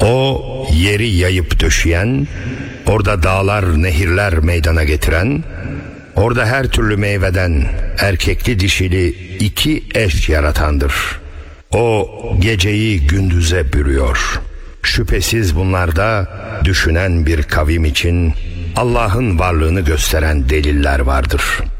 O yeri yayıp döşeyen, orada dağlar, nehirler meydana getiren, orada her türlü meyveden erkekli dişili 2 eş yaratandır. O geceyi gündüze bürüyor. Şüphesiz bunlarda düşünen bir kavim için Allah'ın varlığını gösteren deliller vardır.